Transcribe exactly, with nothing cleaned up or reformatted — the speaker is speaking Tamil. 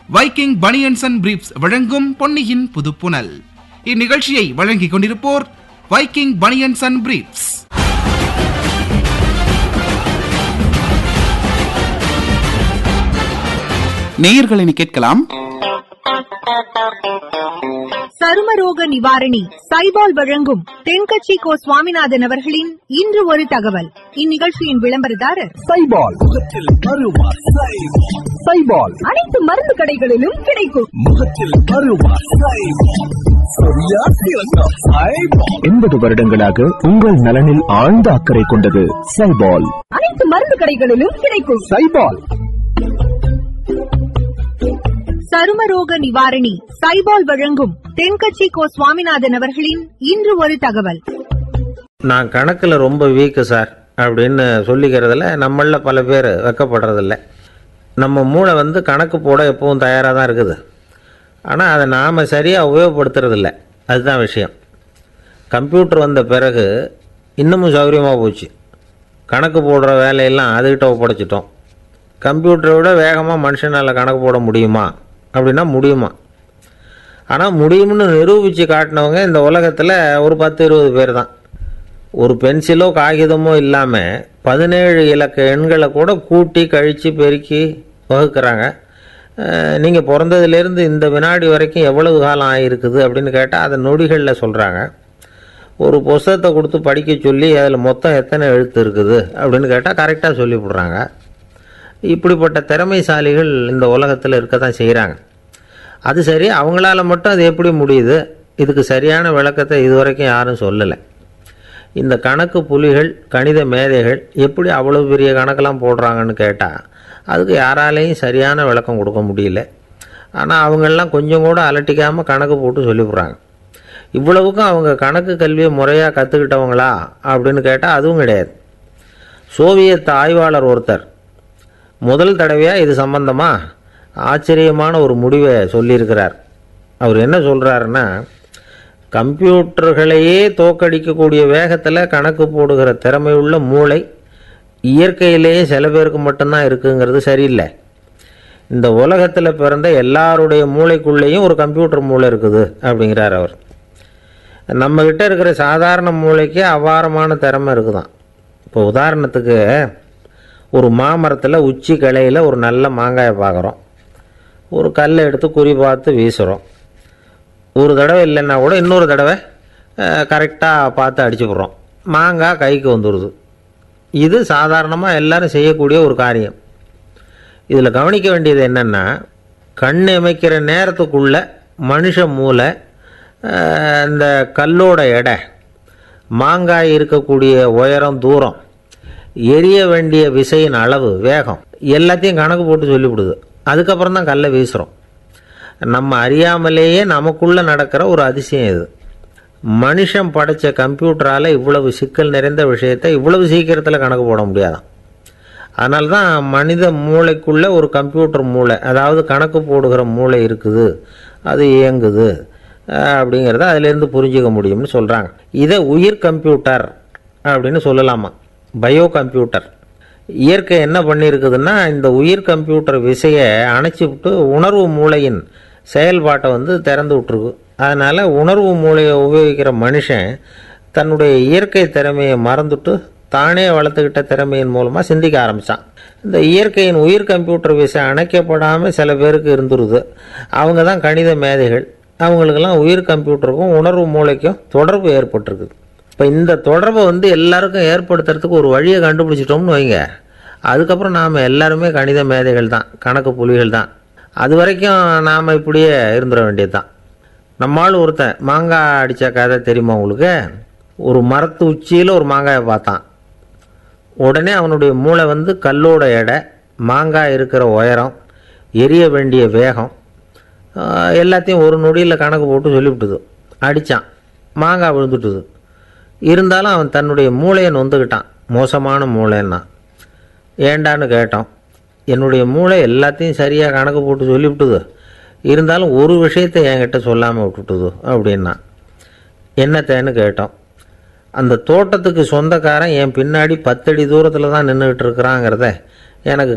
வைக்கிங் பனியன்ஸ் அண்ட் பிரீப்ஸ் வழங்கும் பொன்னியின் புதுப்புனல். இந்நிகழ்ச்சியை வழங்கிக் கொண்டிருப்போர் வைக்கிங் பனியன்ஸ் அண்ட் பிரீப்ஸ். நேயர்களை கேட்கலாம். சருமரோக நிவாரணி சைபால் வழங்கும் தென்கட்சி கோ சுவாமிநாதன் அவர்களின் இன்று ஒரு தகவல். இந்நிகழ்ச்சியின் விளம்பரதாரர் சைபால். முகத்தில் அருவா சைபால் அனைத்து மருந்து கடைகளிலும் கிடைக்கும். முகத்தில் அருவா எண்பது வருடங்களாக உங்கள் நலனில் ஆழ்ந்த அக்கறை கொண்டது சைபால். அனைத்து மருந்து கடைகளிலும் கிடைக்கும். சைபால். சருமரோக நிவாரணி சைபால் வழங்கும் தென்கட்சி கோ சுவாமிநாதன் அவர்களின் இன்று ஒரு தகவல். நான் கணக்கில் ரொம்ப வீக்கு சார் அப்படின்னு சொல்லிக்கிறதுல நம்மள பல பேர் வெக்கப்படுறதில்ல. நம்ம மூளை வந்து கணக்கு போட எப்பவும் தயாராக தான் இருக்குது. ஆனால் அதை நாம் சரியாக உபயோகப்படுத்துறதில்ல. அதுதான் விஷயம். கம்ப்யூட்டர் வந்த பிறகு இன்னமும் சௌகரியமாக போச்சு. கணக்கு போடுற வேலையெல்லாம் அதுகிட்ட ஒப்படைச்சிட்டோம். கம்ப்யூட்டரை விட வேகமாக மனுஷனால் கணக்கு போட முடியுமா அப்படின்னா முடியுமா? ஆனால் முடியும்னு நிரூபித்து காட்டினவங்க இந்த உலகத்தில் ஒரு பத்து இருபது பேர் தான். ஒரு பென்சிலோ காகிதமோ இல்லாமல் பதினேழு இலக்க எண்களை கூட கூட்டி கழித்து பெருக்கி வகுக்கிறாங்க. நீங்கள் பிறந்ததுலேருந்து இந்த வினாடி வரைக்கும் எவ்வளவு காலம் ஆகிருக்குது அப்படின்னு கேட்டால் அதை நொடிகளில் சொல்கிறாங்க. ஒரு புஸ்தகத்தை கொடுத்து படிக்க சொல்லி அதில் மொத்தம் எத்தனை எழுத்து இருக்குது அப்படின்னு கேட்டால் கரெக்டாக சொல்லிவிடுறாங்க. இப்படிப்பட்ட திறமைசாலிகள் இந்த உலகத்தில் இருக்க தான் செய்கிறாங்க. அது சரி, அவங்களால மட்டும் அது எப்படி முடியுது? இதுக்கு சரியான விளக்கத்தை இதுவரைக்கும் யாரும் சொல்லலை. இந்த கணக்கு புலிகள், கணித மேதைகள் எப்படி அவ்வளோ பெரிய கணக்கெல்லாம் போடுறாங்கன்னு கேட்டால் அதுக்கு யாராலையும் சரியான விளக்கம் கொடுக்க முடியல. ஆனால் அவங்களெலாம் கொஞ்சம் கூட அலட்டிக்காமல் கணக்கு போட்டு சொல்லிவிட்றாங்க. இவ்வளவுக்கும் அவங்க கணக்கு கல்வியை முறையாக கற்றுக்கிட்டவங்களா அப்படின்னு கேட்டால் அதுவும் கிடையாது. சோவியத் ஆய்வாளர் ஒருத்தர் முதல் தடவையாக இது சம்பந்தமாக ஆச்சரியமான ஒரு முடிவை சொல்லியிருக்கிறார். அவர் என்ன சொல்கிறாருன்னா, கம்ப்யூட்டர்களையே தோக்கடிக்கக்கூடிய வேகத்தில் கணக்கு போடுகிற திறமையுள்ள மூளை இயற்கையிலேயே சில பேருக்கு மட்டும்தான் இருக்குங்கிறது சரியில்லை. இந்த உலகத்தில் பிறந்த எல்லாருடைய மூளைக்குள்ளேயும் ஒரு கம்ப்யூட்டர் மூளை இருக்குது அப்படிங்கிறார் அவர். நம்மக்கிட்ட இருக்கிற சாதாரண மூளைக்கே அபாரமான திறமை இருக்குதான். இப்போ உதாரணத்துக்கு, ஒரு மாமரத்தில் உச்சி கிளையில் ஒரு நல்ல மாங்காயை பார்க்குறோம். ஒரு கல்லை எடுத்து குறி பார்த்து வீசுகிறோம். ஒரு தடவை இல்லைன்னா கூட இன்னொரு தடவை கரெக்டாக பார்த்து அடிச்சுக்கிறோம். மாங்காய் கைக்கு வந்துடுது. இது சாதாரணமாக எல்லோரும் செய்யக்கூடிய ஒரு காரியம். இதில் கவனிக்க வேண்டியது என்னென்னா, கண் இமைக்கிற நேரத்துக்குள்ளே மனுஷ மூளை இந்த கல்லோட எடை, மாங்காய் இருக்கக்கூடிய உயரம், தூரம், எரிய வேண்டிய விசையின் அளவு, வேகம் எல்லாத்தையும் கணக்கு போட்டு சொல்லிவிடுது. அதுக்கப்புறம் தான் கல்லை வீசுகிறோம். நம்ம அறியாமலேயே நமக்குள்ளே நடக்கிற ஒரு அதிசயம் இது. மனுஷன் படைத்த கம்ப்யூட்டரால் இவ்வளவு சிக்கல் நிறைந்த விஷயத்தை இவ்வளவு சீக்கிரத்தில் கணக்கு போட முடியாதான். அதனால தான் மனித மூளைக்குள்ளே ஒரு கம்ப்யூட்டர் மூளை, அதாவது கணக்கு போடுகிற மூளை இருக்குது, அது இயங்குது அப்படிங்கிறத அதிலேருந்து புரிஞ்சிக்க முடியும்னு சொல்கிறாங்க. இதை உயிர் கம்ப்யூட்டர் அப்படின்னு சொல்லலாமா, பயோ கம்ப்யூட்டர். இயற்கை என்ன பண்ணியிருக்குதுன்னா, இந்த உயிர் கம்ப்யூட்டர் விசையை அணைச்சி விட்டு உணர்வு மூளையின் செயல்பாட்டை வந்து திறந்து விட்டுருக்கு. அதனால் உணர்வு மூளையை உபயோகிக்கிற மனுஷன் தன்னுடைய இயற்கை திறமையை மறந்துட்டு தானே வளர்த்துக்கிட்ட திறமையின் மூலமாக சிந்திக்க ஆரம்பித்தான். இந்த இயற்கையின் உயிர் கம்ப்யூட்டர் விசை அணைக்கப்படாமல் சில பேருக்கு இருந்துருது. அவங்க தான் கணித மேதைகள். அவங்களுக்கெல்லாம் உயிர் கம்ப்யூட்டருக்கும் உணர்வு மூளைக்கும் தொடர்பு ஏற்பட்டிருக்குது. இப்போ இந்த தொடர்பை வந்து எல்லாருக்கும் ஏற்படுத்துறதுக்கு ஒரு வழியை கண்டுபிடிச்சிட்டோம்னு வைங்க, அதுக்கப்புறம் நாம் எல்லாருமே கணித மேதைகள் தான், கணக்கு புலிகள் தான். அது வரைக்கும் நாம் இப்படியே இருந்துட வேண்டியது தான். நம்மால் ஒருத்தன் மாங்காய் அடித்த கதை தெரியுமா உங்களுக்கு? ஒரு மரத்து உச்சியில் ஒரு மாங்காயை பார்த்தான். உடனே அவனுடைய மூளை வந்து கல்லோட எடை, மாங்காய் இருக்கிற உயரம், எரிய வேண்டிய வேகம் எல்லாத்தையும் ஒரு நொடியில் கணக்கு போட்டு சொல்லிவிட்டுது. அடித்தான், மாங்காய் விழுந்துட்டுது. இருந்தாலும் அவன் தன்னுடைய மூளையை நொந்துக்கிட்டான். மோசமான மூளைன்னா ஏண்டான்னு கேட்டோம். என்னுடைய மூளை எல்லாத்தையும் சரியாக கணக்கு போட்டு சொல்லிவிட்டுது, இருந்தாலும் ஒரு விஷயத்தை என்கிட்ட சொல்லாமல் விட்டுட்டுது அப்படின்னா. என்னத்தேன்னு கேட்டோம். அந்த தோட்டத்துக்கு சொந்தக்காரன் என் பின்னாடி பத்தடி தூரத்தில் தான் நின்றுக்கிட்டு இருக்கிறாங்கிறத எனக்கு